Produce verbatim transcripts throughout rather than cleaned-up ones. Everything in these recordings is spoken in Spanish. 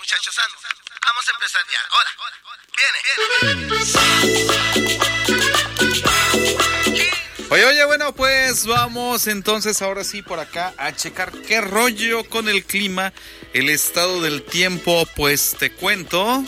muchachos, ando. Vamos a empezar ya. Ahora, viene. Oye, oye, bueno, pues vamos entonces ahora sí por acá a checar qué rollo con el clima, el estado del tiempo. Pues te cuento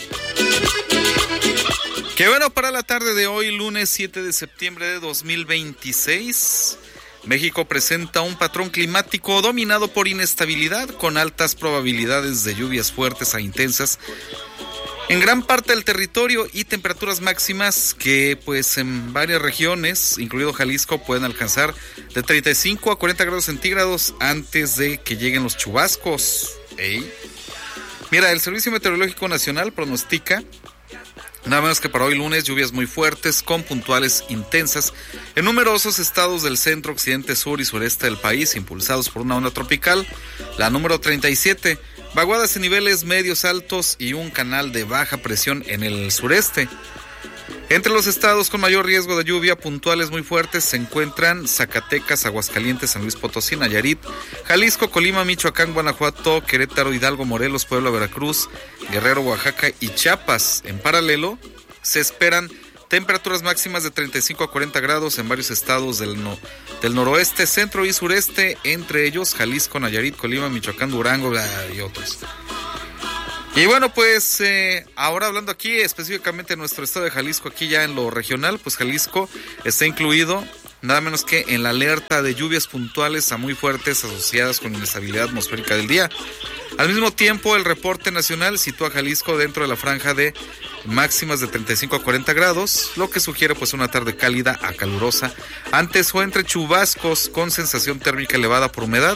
que bueno, para la tarde de hoy, lunes siete de septiembre de dos mil veintiséis, México presenta un patrón climático dominado por inestabilidad con altas probabilidades de lluvias fuertes a intensas en gran parte del territorio y temperaturas máximas que pues en varias regiones, incluido Jalisco, pueden alcanzar de treinta y cinco a cuarenta grados centígrados antes de que lleguen los chubascos. ¿Ey? Mira, el Servicio Meteorológico Nacional pronostica nada menos que para hoy lunes lluvias muy fuertes con puntuales intensas en numerosos estados del centro, occidente, sur y sureste del país, impulsados por una onda tropical, la número treinta y siete. Vaguadas en niveles medios altos y un canal de baja presión en el sureste. Entre los estados con mayor riesgo de lluvia puntuales muy fuertes se encuentran Zacatecas, Aguascalientes, San Luis Potosí, Nayarit, Jalisco, Colima, Michoacán, Guanajuato, Querétaro, Hidalgo, Morelos, Puebla, Veracruz, Guerrero, Oaxaca y Chiapas. En paralelo, se esperan temperaturas máximas de treinta y cinco a cuarenta grados en varios estados del, no, del noroeste, centro y sureste, entre ellos Jalisco, Nayarit, Colima, Michoacán, Durango y otros. Y bueno, pues eh, ahora hablando aquí específicamente de nuestro estado de Jalisco, aquí ya en lo regional, pues Jalisco está incluido nada menos que en la alerta de lluvias puntuales a muy fuertes asociadas con inestabilidad atmosférica del día. Al mismo tiempo, el reporte nacional sitúa a Jalisco dentro de la franja de máximas de treinta y cinco a cuarenta grados, lo que sugiere pues una tarde cálida a calurosa, antes o entre chubascos con sensación térmica elevada por humedad.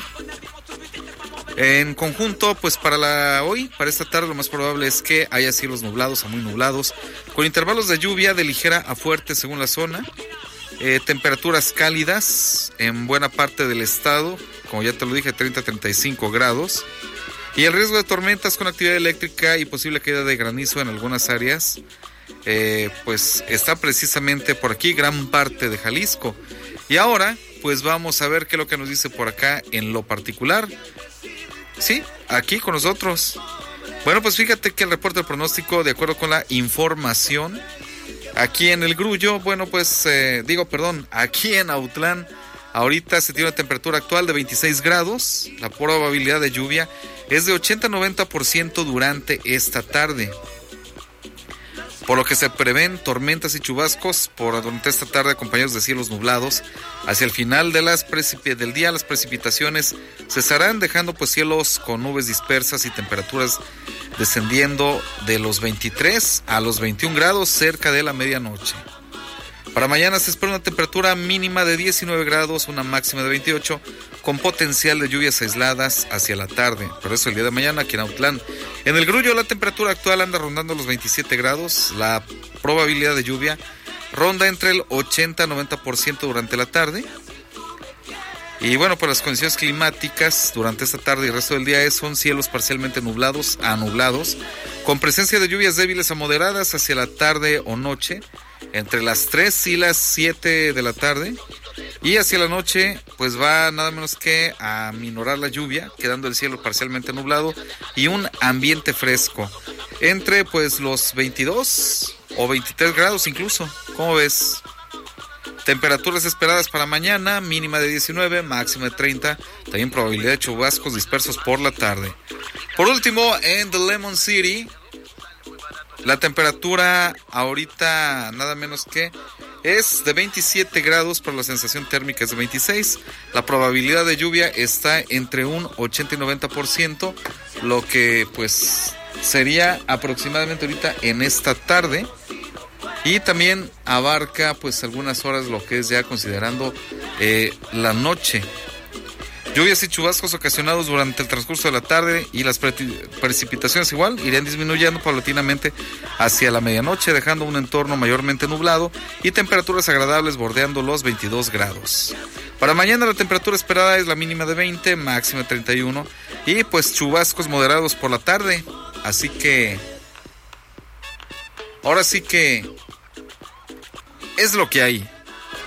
En conjunto, pues para la hoy, para esta tarde, lo más probable es que haya cielos nublados a muy nublados, con intervalos de lluvia de ligera a fuerte según la zona, eh, temperaturas cálidas en buena parte del estado, como ya te lo dije, treinta a treinta y cinco grados, y el riesgo de tormentas con actividad eléctrica y posible caída de granizo en algunas áreas, eh, pues está precisamente por aquí gran parte de Jalisco. Y ahora, pues vamos a ver qué es lo que nos dice por acá en lo particular. Sí, aquí con nosotros. Bueno, pues fíjate que el reporte del pronóstico, de acuerdo con la información, aquí en el Grullo, bueno, pues, eh, digo, perdón, aquí en Autlán, ahorita se tiene una temperatura actual de veintiséis grados, la probabilidad de lluvia es de ochenta a noventa por ciento durante esta tarde, por lo que se prevén tormentas y chubascos por durante esta tarde acompañados de cielos nublados. Hacia el final de las precip- del día las precipitaciones cesarán, dejando pues cielos con nubes dispersas y temperaturas descendiendo de los veintitrés a los veintiún grados cerca de la medianoche. Para mañana se espera una temperatura mínima de diecinueve grados, una máxima de veintiocho, con potencial de lluvias aisladas hacia la tarde. Por eso el día de mañana aquí en Autlán. En el Grullo la temperatura actual anda rondando los veintisiete grados, la probabilidad de lluvia ronda entre el ochenta a noventa por ciento durante la tarde. Y bueno, por las condiciones climáticas durante esta tarde y el resto del día es, son cielos parcialmente nublados a nublados, con presencia de lluvias débiles a moderadas hacia la tarde o noche, entre las tres y las siete de la tarde, y hacia la noche pues va nada menos que a minorar la lluvia, quedando el cielo parcialmente nublado y un ambiente fresco, entre pues los veintidós o veintitrés grados incluso. ¿Cómo ves? Temperaturas esperadas para mañana, mínima de diecinueve, máxima de treinta, también probabilidad de chubascos dispersos por la tarde. Por último, en The Lemon City, la temperatura ahorita nada menos que es de veintisiete grados, pero la sensación térmica es de veintiséis. La probabilidad de lluvia está entre un ochenta y noventa por ciento, lo que pues sería aproximadamente ahorita en esta tarde. Y también abarca pues algunas horas lo que es ya considerando eh, la noche. Lluvias y chubascos ocasionados durante el transcurso de la tarde y las pre- precipitaciones igual irán disminuyendo paulatinamente hacia la medianoche, dejando un entorno mayormente nublado y temperaturas agradables bordeando los veintidós grados. Para mañana la temperatura esperada es la mínima de veinte, máxima de treinta y uno y pues chubascos moderados por la tarde. Así que ahora sí que es lo que hay.